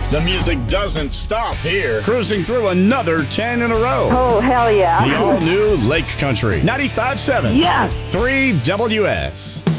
The music doesn't stop here. Cruising through another 10 in a row. Oh, hell yeah. The all-new Lake Country 95.7. Yes. 3WS.